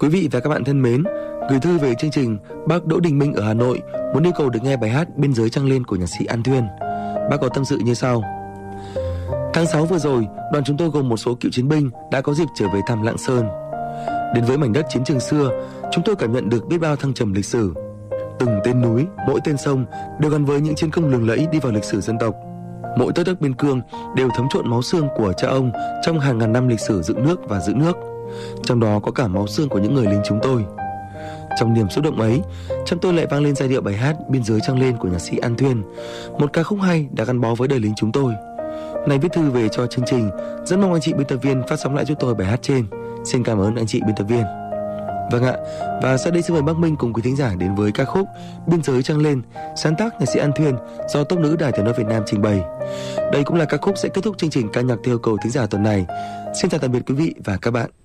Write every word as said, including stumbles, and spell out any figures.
Quý vị và các bạn thân mến, gửi thư về chương trình, bác Đỗ Đình Minh ở Hà Nội muốn yêu cầu được nghe bài hát Biên giới trăng lên của nhạc sĩ An Thuyên. Bác có tâm sự như sau. Tháng sáu vừa rồi, đoàn chúng tôi gồm một số cựu chiến binh đã có dịp trở về thăm Lạng Sơn. Đến với mảnh đất chiến trường xưa, chúng tôi cảm nhận được biết bao thăng trầm lịch sử. Từng tên núi, mỗi tên sông đều gắn với những chiến công lừng lẫy đi vào lịch sử dân tộc. Mỗi tấc đất biên cương đều thấm trộn máu xương của cha ông trong hàng ngàn năm lịch sử dựng nước và giữ nước. Trong đó có cả máu xương của những người lính chúng tôi. Trong niềm xúc động ấy, trong tôi lại vang lên giai điệu bài hát Biên giới trăng lên của nhạc sĩ An Thuyên, một ca khúc hay đã gắn bó với đời lính chúng tôi. Này viết thư về cho chương trình, rất mong anh chị biên tập viên phát sóng lại giúp tôi bài hát trên. Xin cảm ơn anh chị biên tập viên. Vâng ạ, và sau đây xin mời Bắc Minh cùng quý thính giả đến với ca khúc Biên giới trăng lên, sáng tác nhạc sĩ An Thuyên do Tốp Nữ Đài Tiếng nói Việt Nam trình bày. Đây cũng là ca khúc sẽ kết thúc chương trình ca nhạc theo yêu cầu thính giả tuần này. Xin chào tạm biệt quý vị và các bạn.